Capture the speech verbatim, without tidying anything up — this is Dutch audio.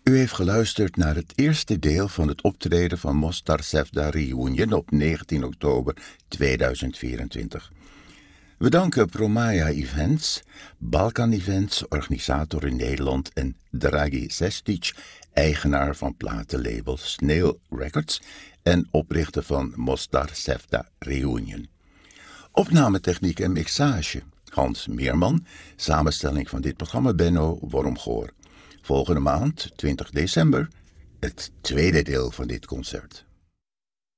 U heeft geluisterd naar het eerste deel van het optreden van Mostar Sevda Reunion op negentien oktober tweeduizend vierentwintig. We danken Promaya Events, Balkan Events, organisator in Nederland, en Dragi Sestic, eigenaar van platenlabel Snail Records en oprichter van Mostar Sevda Reunion. Opnametechniek en mixage Hans Meerman, samenstelling van dit programma Benno Wormgoor. Volgende maand, twintig december, het tweede deel van dit concert.